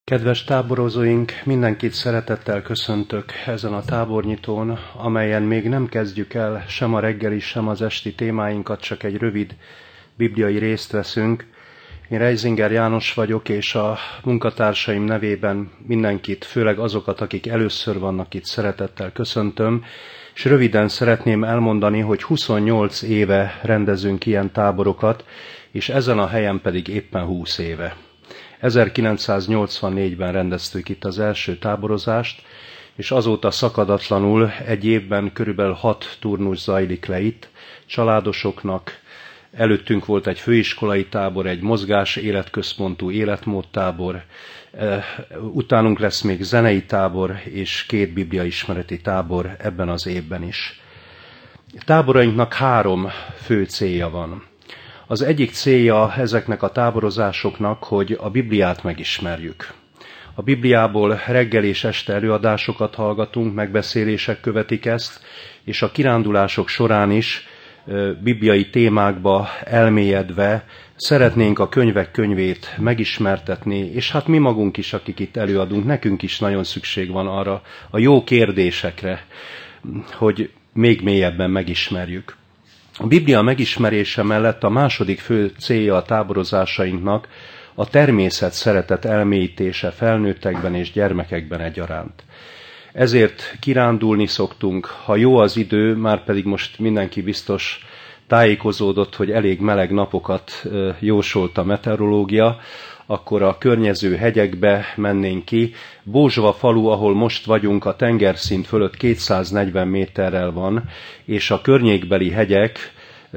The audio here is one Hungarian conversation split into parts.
Kedves táborozóink, mindenkit szeretettel köszöntök ezen a tábornyitón, amelyen még nem kezdjük el sem a reggeli, sem az esti témáinkat, csak egy rövid bibliai részt veszünk. Én Reisinger János vagyok, és a munkatársaim nevében mindenkit, főleg azokat, akik először vannak itt, szeretettel köszöntöm, és röviden szeretném elmondani, hogy 28 éve rendezünk ilyen táborokat, és ezen a helyen pedig éppen 20 éve. 1984-ben rendeztük itt az első táborozást, és azóta szakadatlanul egy évben körülbelül 6 turnus zajlik le itt, családosoknak. Előttünk volt egy főiskolai tábor, egy mozgás életközpontú életmódtábor, utánunk lesz még zenei tábor és 2 bibliaismereti tábor ebben az évben is. Táborainknak 3 fő célja van. Az egyik célja ezeknek a táborozásoknak, hogy a Bibliát megismerjük. A Bibliából reggel és este előadásokat hallgatunk, megbeszélések követik ezt, és a kirándulások során is bibliai témákba elmélyedve szeretnénk a könyvek könyvét megismertetni, és hát mi magunk is, akik itt előadunk, nekünk is nagyon szükség van arra a jó kérdésekre, hogy még mélyebben megismerjük. A Biblia megismerése mellett a második fő célja a táborozásainknak a természet szeretet elmélyítése felnőttekben és gyermekekben egyaránt. Ezért kirándulni szoktunk, ha jó az idő, már pedig most mindenki biztos tájékozódott, hogy elég meleg napokat jósolt a meteorológia, akkor a környező hegyekbe mennénk ki. Bózsva falu, ahol most vagyunk, a tengerszint fölött 240 méterrel van, és a környékbeli hegyek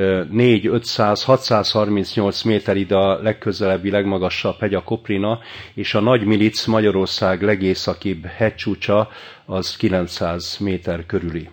400-638 méter, ide a legközelebbi, legmagasabb hegy a Koprina, és a Nagymilic, Magyarország legészakibb hegycsúcsa az 900 méter körüli.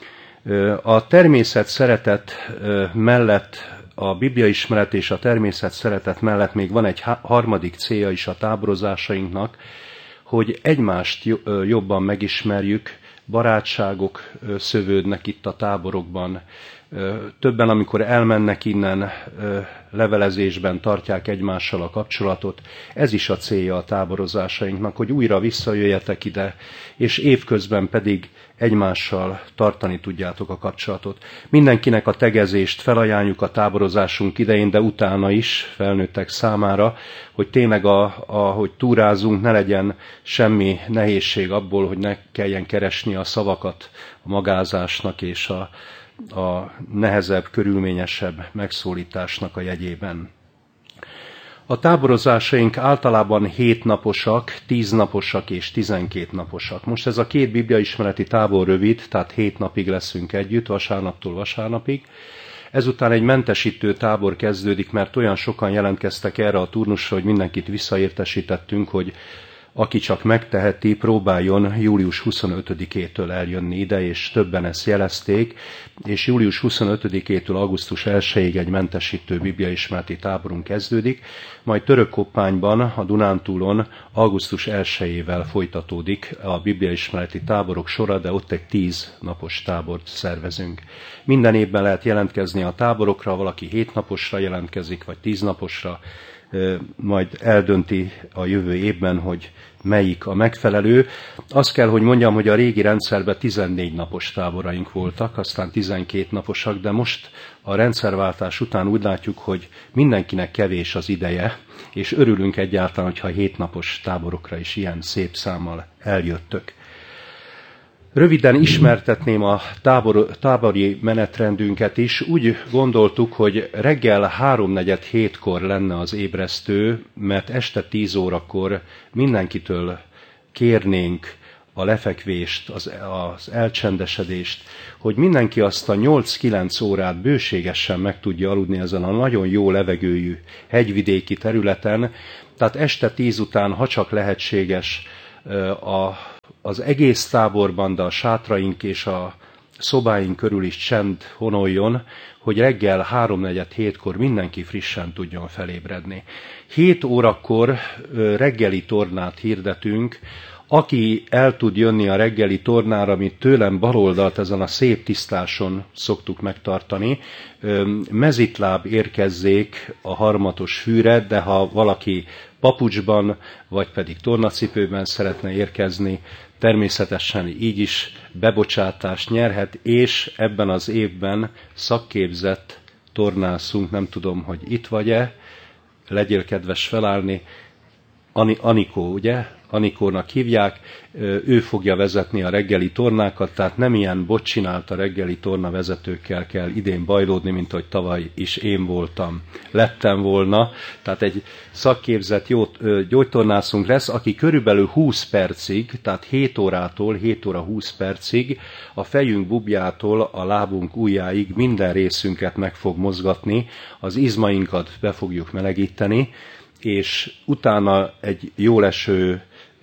A természet szeretet mellett, a bibliaismeret és a természet szeretet mellett még van egy harmadik célja is a táborozásainknak, hogy egymást jobban megismerjük, barátságok szövődnek itt a táborokban. Többen, amikor elmennek innen, levelezésben tartják egymással a kapcsolatot. Ez is a célja a táborozásainknak, hogy újra visszajöjjetek ide, és évközben pedig egymással tartani tudjátok a kapcsolatot. Mindenkinek a tegezést felajánljuk a táborozásunk idején, de utána is felnőttek számára, hogy tényleg ahogy túrázunk, ne legyen semmi nehézség abból, hogy ne kelljen keresni a szavakat a magázásnak és a nehezebb, körülményesebb megszólításnak a jegyében. A táborozásaink általában 7 naposak, 10 naposak és 12 naposak. Most ez a 2 bibliaismereti tábor rövid, tehát 7 napig leszünk együtt, vasárnaptól vasárnapig. Ezután egy mentesítő tábor kezdődik, mert olyan sokan jelentkeztek erre a turnusra, hogy mindenkit visszaértesítettünk, hogy aki csak megteheti, próbáljon július 25-től eljönni ide, és többen ezt jelezték, és július 25-től augusztus 1-ig egy mentesítő bibliaismereti táborunk kezdődik, majd Törökkoppányban, a Dunántúlon augusztus 1-ével folytatódik a bibliaismereti táborok sora, de ott egy 10 napos tábort szervezünk. Minden évben lehet jelentkezni a táborokra, valaki 7 naposra jelentkezik, vagy 10 naposra, majd eldönti a jövő évben, hogy melyik a megfelelő. Azt kell, hogy mondjam, hogy a régi rendszerben 14 napos táboraink voltak, aztán 12 naposak, de most a rendszerváltás után úgy látjuk, hogy mindenkinek kevés az ideje, és örülünk egyáltalán, hogyha 7 napos táborokra is ilyen szép számmal eljöttök. Röviden ismertetném a tábori menetrendünket is. Úgy gondoltuk, hogy reggel 3:47-kor lenne az ébresztő, mert este 10 órakor mindenkitől kérnénk a lefekvést, az elcsendesedést, hogy mindenki azt a 8-9 órát bőségesen meg tudja aludni ezen a nagyon jó levegőjű hegyvidéki területen. Tehát este 10 után, ha csak lehetséges, az egész táborban, de a sátraink és a szobáink körül is csend honoljon, hogy reggel 3:47-kor mindenki frissen tudjon felébredni. 7 órakor reggeli tornát hirdetünk. Aki el tud jönni a reggeli tornára, amit tőlem baloldalt ezen a szép tisztáson szoktuk megtartani, mezitláb érkezzék a harmatos fűre, de ha valaki papucsban, vagy pedig tornacipőben szeretne érkezni, természetesen így is bebocsátást nyerhet, és ebben az évben szakképzett tornászunk, nem tudom, hogy itt vagy-e, legyél kedves felállni, Anikó, ugye? Anikónak hívják, ő fogja vezetni a reggeli tornákat, tehát nem ilyen botcsinálta reggeli tornavezetőkkel kell idén bajlódni, mint hogy tavaly is én lettem volna. Tehát egy szakképzett jó gyógytornászunk lesz, aki körülbelül 20 percig, tehát 7 óra 20 percig a fejünk bubjától a lábunk ujjáig minden részünket meg fog mozgatni, az izmainkat be fogjuk melegíteni, és utána egy jól eső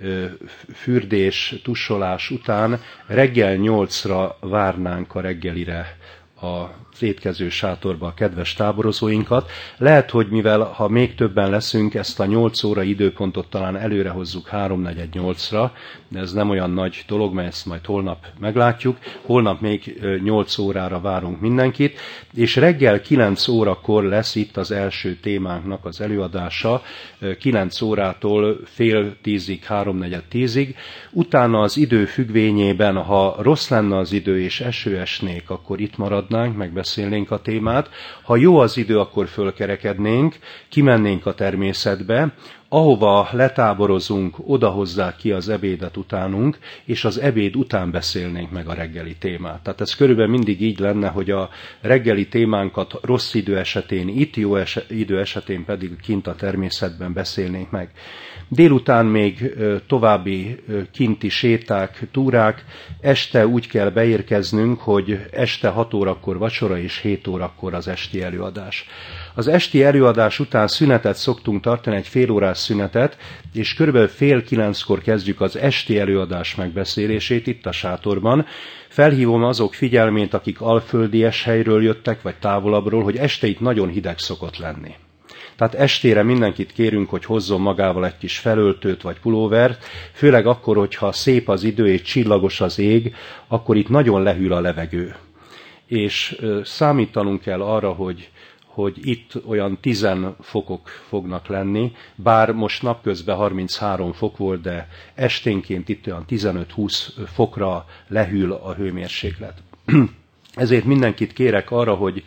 fürdés, tussolás után reggel 8-ra várnánk a reggelire az étkező sátorba a kedves táborozóinkat. Lehet, hogy mivel ha még többen leszünk, ezt a 8 óra időpontot talán előre hozzuk 3-4-8-ra, de ez nem olyan nagy dolog, mert ezt majd holnap meglátjuk. Holnap még 8 órára várunk mindenkit, és reggel 9 órakor lesz itt az első témánknak az előadása, 9 órától fél 10-ig, 3-4-10-ig. Utána az idő függvényében, ha rossz lenne az idő és eső esnék, akkor itt maradnánk, megbeszélnénk a témát. Ha jó az idő, akkor fölkerekednénk, kimennénk a természetbe, ahova letáborozunk, oda hozzák ki az ebédet utánunk, és az ebéd után beszélnénk meg a reggeli témát. Tehát ez körülbelül mindig így lenne, hogy a reggeli témánkat rossz idő esetén itt, jó idő esetén pedig kint a természetben beszélnénk meg. Délután még további kinti séták, túrák. Este úgy kell beérkeznünk, hogy este 6 órakor vacsora és 7 órakor az esti előadás. Az esti előadás után szünetet szoktunk tartani, egy fél órás szünetet, és körülbelül 8:30-kor kezdjük az esti előadás megbeszélését itt a sátorban. Felhívom azok figyelmét, akik alföldies helyről jöttek, vagy távolabbról, hogy este itt nagyon hideg szokott lenni. Tehát estére mindenkit kérünk, hogy hozzon magával egy kis felöltőt vagy pulóvert, főleg akkor, hogyha szép az idő és csillagos az ég, akkor itt nagyon lehűl a levegő. És számítanunk kell arra, hogy itt olyan 10 fokok fognak lenni, bár most napközben 33 fok volt, de esténként itt olyan 15-20 fokra lehűl a hőmérséklet. Ezért mindenkit kérek arra, hogy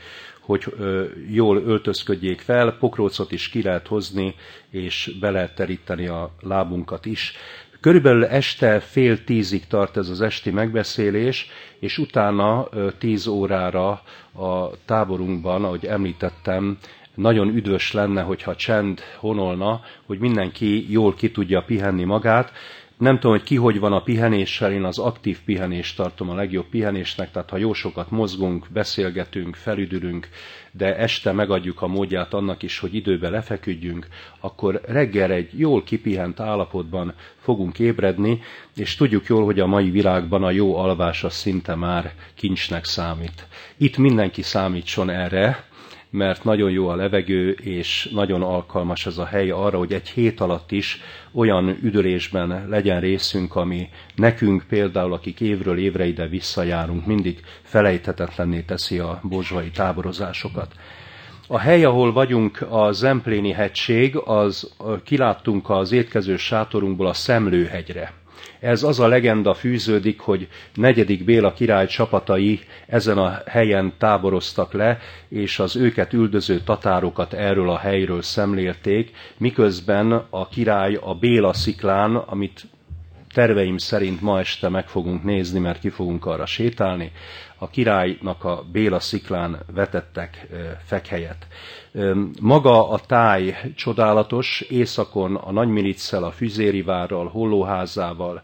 jól öltözködjék fel, pokrócot is ki lehet hozni, és be lehet teríteni a lábunkat is. Körülbelül este 9:30-ig tart ez az esti megbeszélés, és utána 10 órára a táborunkban, ahogy említettem, nagyon üdvös lenne, hogyha csend honolna, hogy mindenki jól ki tudja pihenni magát. Nem tudom, hogy ki hogy van a pihenéssel, én az aktív pihenést tartom a legjobb pihenésnek, tehát ha jó sokat mozgunk, beszélgetünk, felüdülünk, de este megadjuk a módját annak is, hogy időben lefeküdjünk, akkor reggel egy jól kipihent állapotban fogunk ébredni, és tudjuk jól, hogy a mai világban a jó alvás az szinte már kincsnek számít. Itt mindenki számítson erre, mert nagyon jó a levegő, és nagyon alkalmas ez a hely arra, hogy egy hét alatt is olyan üdülésben legyen részünk, ami nekünk például, akik évről évre ide visszajárunk, mindig felejthetetlenné teszi a bozsvai táborozásokat. A hely, ahol vagyunk, a Zempléni hegység, kiláttunk az étkező sátorunkból a Szemlőhegyre. Ez az a legenda fűződik, hogy 4. Béla király csapatai ezen a helyen táboroztak le, és az őket üldöző tatárokat erről a helyről szemlélték, miközben a király a Béla sziklán, amit terveim szerint ma este meg fogunk nézni, mert ki fogunk arra sétálni, a királynak a Béla sziklán vetettek fekhelyet. Maga a táj csodálatos, északon a Nagymiliccel, a Füzérivárral, Hollóházával,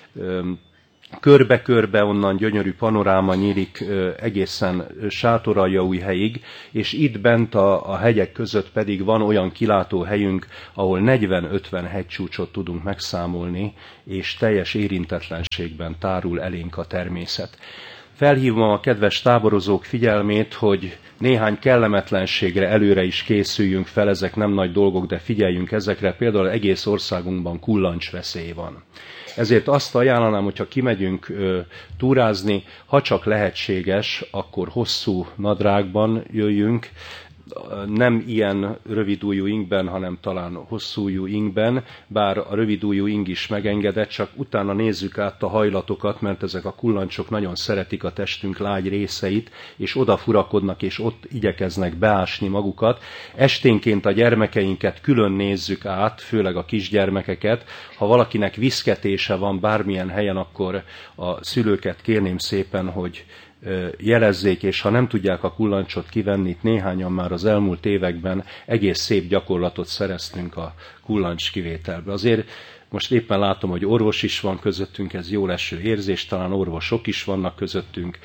körbe-körbe onnan gyönyörű panoráma nyílik egészen Sátoraljaújhelyig, és itt bent a hegyek között pedig van olyan kilátóhelyünk, ahol 40-50 hegycsúcsot tudunk megszámolni, és teljes érintetlenségben tárul elénk a természet. Felhívom a kedves táborozók figyelmét, hogy néhány kellemetlenségre előre is készüljünk fel, ezek nem nagy dolgok, de figyeljünk ezekre, például egész országunkban kullancsveszély van. Ezért azt ajánlanám, hogyha kimegyünk túrázni, ha csak lehetséges, akkor hosszú nadrágban jöjjünk, nem ilyen rövidujjú ingben, hanem talán hosszújú ingben, bár a rövidujjú ing is megengedett, csak utána nézzük át a hajlatokat, mert ezek a kullancsok nagyon szeretik a testünk lágy részeit, és oda furakodnak, és ott igyekeznek beásni magukat. Esténként a gyermekeinket külön nézzük át, főleg a kisgyermekeket. Ha valakinek viszketése van bármilyen helyen, akkor a szülőket kérném szépen, hogy jelezzék, és ha nem tudják a kullancsot kivenni, itt néhányan már az elmúlt években egész szép gyakorlatot szereztünk a kullancs kivételbe. Azért most éppen látom, hogy orvos is van közöttünk, ez jól eső érzés, talán orvosok is vannak közöttünk.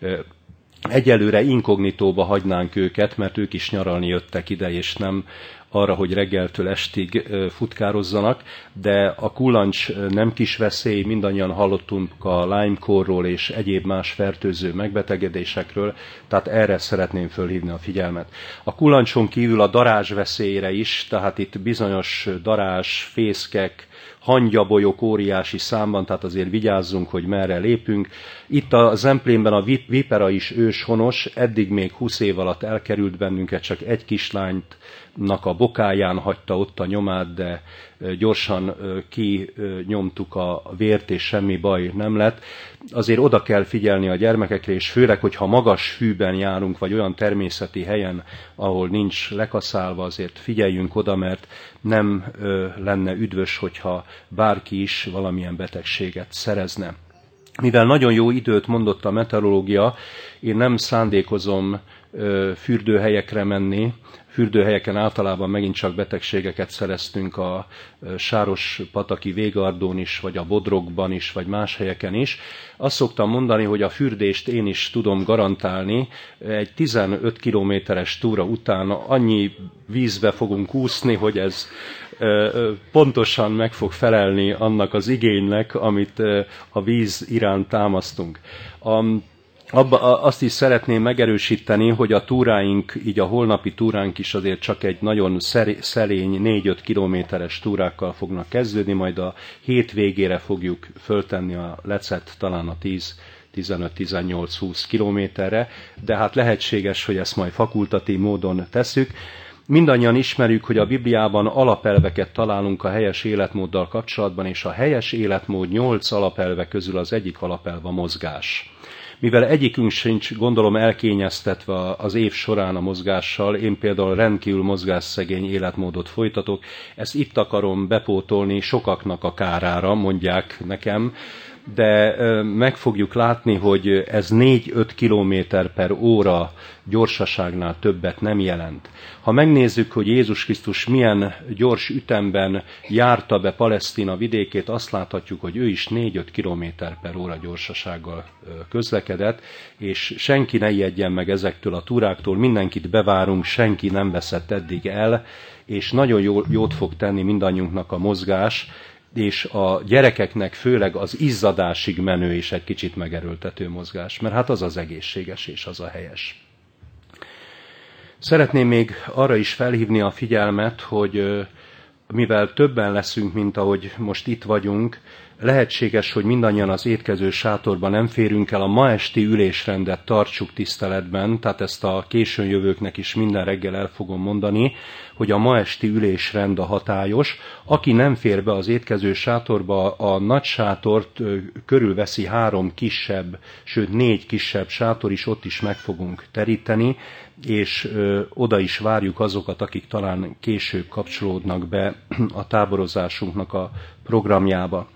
Egyelőre inkognitóba hagynánk őket, mert ők is nyaralni jöttek ide, és nem arra, hogy reggeltől estig futkározzanak, de a kullancs nem kis veszély, mindannyian hallottunk a Lyme-kórról és egyéb más fertőző megbetegedésekről, tehát erre szeretném fölhívni a figyelmet. A kullancson kívül a darázs veszélyre is, tehát itt bizonyos darázs, fészkek, hangyabolyok óriási számban, tehát azért vigyázzunk, hogy merre lépünk. Itt a Zemplénben a vipera is őshonos, eddig még 20 év alatt elkerült bennünket, csak egy kislánynak a bokáján hagyta ott a nyomát, de gyorsan kinyomtuk a vért, és semmi baj nem lett. Azért oda kell figyelni a gyermekekre, és főleg, hogyha magas fűben járunk, vagy olyan természeti helyen, ahol nincs lekaszálva, azért figyeljünk oda, mert nem lenne üdvös, hogyha bárki is valamilyen betegséget szerezne. Mivel nagyon jó időt mondott a meteorológia, én nem szándékozom fürdőhelyekre menni. Fürdőhelyeken általában megint csak betegségeket szereztünk a Sárospataki Végardón is, vagy a Bodrogban is, vagy más helyeken is. Azt szoktam mondani, hogy a fürdést én is tudom garantálni. Egy 15 kilométeres túra után annyi vízbe fogunk úszni, hogy ez pontosan meg fog felelni annak az igénynek, amit a víz iránt támasztunk. Azt is szeretném megerősíteni, hogy a túráink, így a holnapi túránk is azért csak egy nagyon szerény 4-5 kilométeres túrákkal fognak kezdődni, majd a hét végére fogjuk föltenni a lecet talán a 15-18-20 kilométerre, de hát lehetséges, hogy ezt majd fakultatív módon tesszük. Mindannyian ismerjük, hogy a Bibliában alapelveket találunk a helyes életmóddal kapcsolatban, és a helyes életmód 8 alapelve közül az egyik alapelv a mozgás. Mivel egyikünk sincs, gondolom, elkényeztetve az év során a mozgással, én például rendkívül mozgásszegény életmódot folytatok, ezt itt akarom bepótolni sokaknak a kárára, mondják nekem, de meg fogjuk látni, hogy ez 4-5 km per óra gyorsaságnál többet nem jelent. Ha megnézzük, hogy Jézus Krisztus milyen gyors ütemben járta be Palesztina vidékét, azt láthatjuk, hogy ő is 4-5 km per óra gyorsasággal közlekedett, és senki ne ijedjen meg ezektől a túráktól, mindenkit bevárunk, senki nem veszett eddig el, és nagyon jót fog tenni mindannyiunknak a mozgás, és a gyerekeknek főleg az izzadásig menő és egy kicsit megerőltető mozgás, mert hát az az egészséges és az a helyes. Szeretném még arra is felhívni a figyelmet, hogy mivel többen leszünk, mint ahogy most itt vagyunk, lehetséges, hogy mindannyian az étkező sátorban nem férünk el, a ma esti ülésrendet tartsuk tiszteletben, tehát ezt a későn jövőknek is minden reggel el fogom mondani, hogy a ma esti ülésrend a hatályos. Aki nem fér be az étkező sátorba, a nagy sátort körülveszi 3 kisebb, sőt 4 kisebb sátor is, ott is meg fogunk teríteni, és oda is várjuk azokat, akik talán később kapcsolódnak be a táborozásunknak a programjába.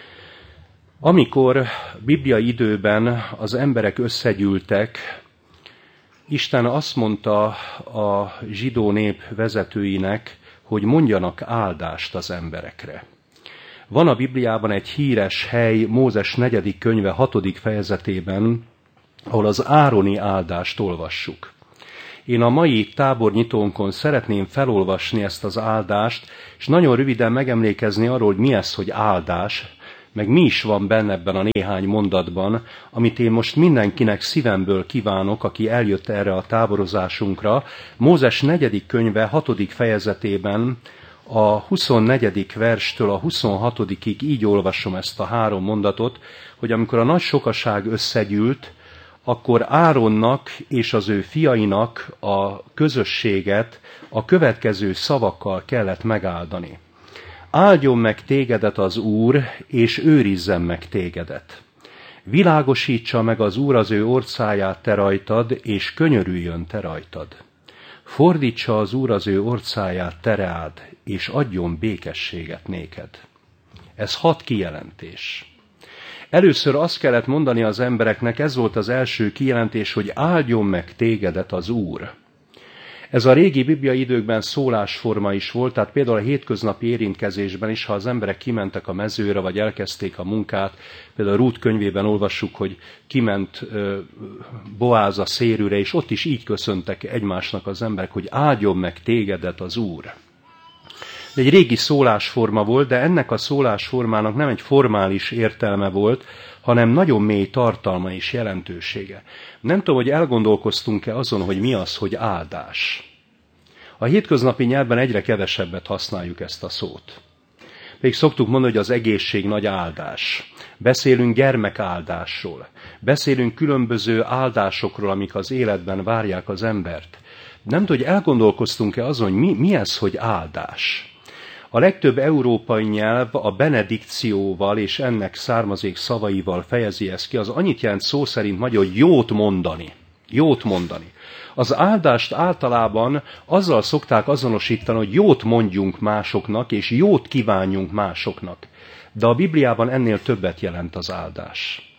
Amikor bibliai időben az emberek összegyűltek, Isten azt mondta a zsidó nép vezetőinek, hogy mondjanak áldást az emberekre. Van a Bibliában egy híres hely, Mózes 4. könyve 6. fejezetében, ahol az ároni áldást olvassuk. Én a mai tábornyitónkon szeretném felolvasni ezt az áldást, és nagyon röviden megemlékezni arról, hogy mi ez, hogy áldás, meg mi is van benne ebben a néhány mondatban, amit én most mindenkinek szívemből kívánok, aki eljött erre a táborozásunkra. Mózes 4. könyve 6. fejezetében a 24. verstől a 26-ig így olvasom ezt a 3 mondatot, hogy amikor a nagy sokaság összegyűlt, akkor Áronnak és az ő fiainak a közösséget a következő szavakkal kellett megáldani. Áldjon meg tégedet az Úr, és őrizzen meg tégedet. Világosítsa meg az Úr az ő orcáját te rajtad, és könyörüljön te rajtad. Fordítsa az Úr az ő orcáját te reád, és adjon békességet néked. Ez 6 kijelentés. Először azt kellett mondani az embereknek, ez volt az első kijelentés, hogy áldjon meg tégedet az Úr. Ez a régi bibliai időkben szólásforma is volt, tehát például a hétköznapi érintkezésben is, ha az emberek kimentek a mezőre, vagy elkezdték a munkát, például a Rút könyvében olvassuk, hogy kiment Boáz a szérűre, és ott is így köszöntek egymásnak az emberek, hogy áldjon meg tégedet az Úr. Ez egy régi szólásforma volt, de ennek a szólásformának nem egy formális értelme volt, hanem nagyon mély tartalma és jelentősége. Nem tudom, hogy elgondolkoztunk-e azon, hogy mi az, hogy áldás. A hétköznapi nyelvben egyre kevesebbet használjuk ezt a szót. Még szoktuk mondani, hogy az egészség nagy áldás. Beszélünk gyermekáldásról. Beszélünk különböző áldásokról, amik az életben várják az embert. Nem tudom, hogy elgondolkoztunk-e azon, hogy mi ez, hogy áldás. A legtöbb európai nyelv a benedikcióval és ennek származék szavaival fejezi ezt ki. Az annyit jelent szó szerint magyar, hogy jót mondani. Jót mondani. Az áldást általában azzal szokták azonosítani, hogy jót mondjunk másoknak, és jót kívánjunk másoknak. De a Bibliában ennél többet jelent az áldás.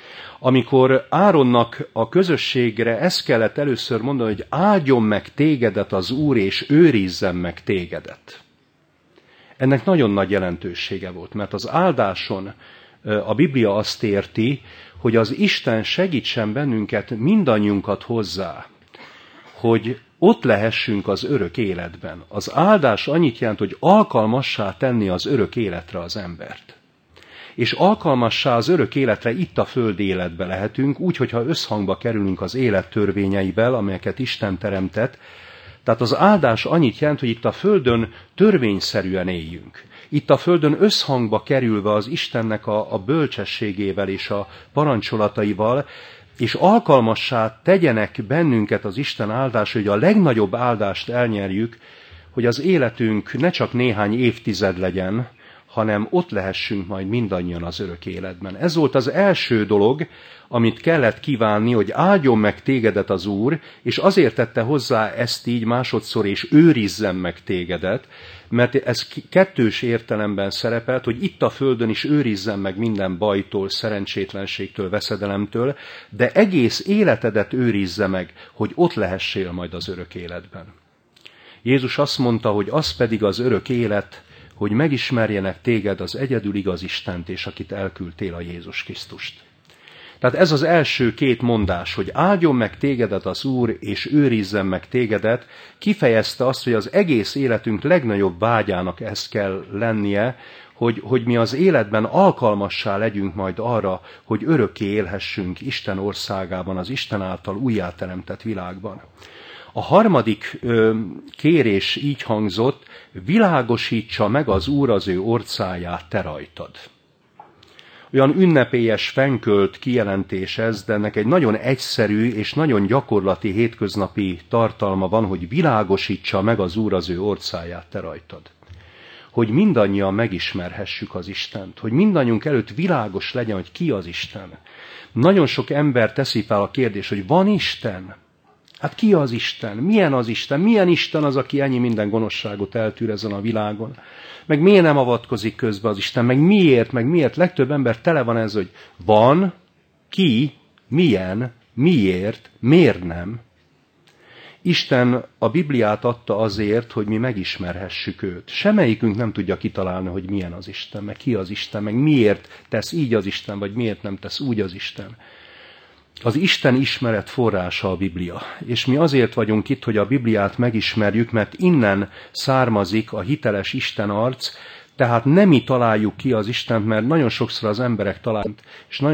Amikor Áronnak a közösségre ezt kellett először mondani, hogy áldjon meg tégedet az Úr, és őrizzen meg tégedet. Ennek nagyon nagy jelentősége volt, mert az áldáson a Biblia azt érti, hogy az Isten segítsen bennünket, mindannyiunkat hozzá, hogy ott lehessünk az örök életben. Az áldás annyit jelent, hogy alkalmassá tenni az örök életre az embert. És alkalmassá az örök életre itt a földi életbe lehetünk, úgy, hogyha összhangba kerülünk az élet törvényeivel, amelyeket Isten teremtett. Tehát az áldás annyit jelent, hogy itt a földön törvényszerűen éljünk. Itt a földön összhangba kerülve az Istennek a bölcsességével és a parancsolataival, és alkalmassá tegyenek bennünket az Isten áldás, hogy a legnagyobb áldást elnyerjük, hogy az életünk ne csak néhány évtized legyen, hanem ott lehessünk majd mindannyian az örök életben. Ez volt az első dolog, amit kellett kívánni, hogy áldjon meg tégedet az Úr, és azért tette hozzá ezt így másodszor, és őrizzen meg tégedet, mert ez kettős értelemben szerepelt, hogy itt a földön is őrizzen meg minden bajtól, szerencsétlenségtől, veszedelemtől, de egész életedet őrizze meg, hogy ott lehessél majd az örök életben. Jézus azt mondta, hogy az pedig az örök élet, hogy megismerjenek téged, az egyedül igaz Istent, és akit elküldtél, a Jézus Krisztust. Tehát ez az első 2 mondás, hogy áldjon meg tégedet az Úr, és őrizzen meg tégedet, kifejezte azt, hogy az egész életünk legnagyobb vágyának ez kell lennie, hogy mi az életben alkalmassá legyünk majd arra, hogy örökké élhessünk Isten országában, az Isten által újjáteremtett világban. A harmadik kérés így hangzott, világosítsa meg az Úr az ő orcáját te rajtad. Olyan ünnepélyes, fenkölt kijelentés ez, de ennek egy nagyon egyszerű és nagyon gyakorlati hétköznapi tartalma van, hogy világosítsa meg az Úr az ő orcáját te rajtad. Hogy mindannyian megismerhessük az Istent, hogy mindannyiunk előtt világos legyen, hogy ki az Isten. Nagyon sok ember teszi fel a kérdést, hogy van Isten? Hát ki az Isten? Milyen az Isten? Milyen Isten az, aki ennyi minden gonoszságot eltűr ezen a világon? Meg miért nem avatkozik közbe az Isten? Meg miért? Legtöbb ember tele van ez, hogy van, ki, milyen, miért, miért nem? Isten a Bibliát adta azért, hogy mi megismerhessük őt. Semmelyikünk nem tudja kitalálni, hogy milyen az Isten, meg ki az Isten, meg miért tesz így az Isten, vagy miért nem tesz úgy az Isten. Az Isten ismeret forrása a Biblia, és mi azért vagyunk itt, hogy a Bibliát megismerjük, mert innen származik a hiteles Isten arc, tehát nem mi találjuk ki az Istent, mert nagyon sokszor az emberek találják, és nagyon